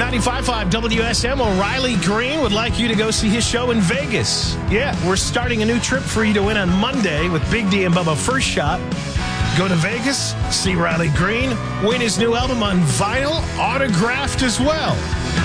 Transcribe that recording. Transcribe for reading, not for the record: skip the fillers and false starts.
95.5 WSM, O'Reilly Green would like you to go see his show in Vegas. Yeah, we're starting a new trip for you to win on Monday with Big D and Bubba First Shot. Go to Vegas, see Riley Green, win his new album on vinyl, autographed as well.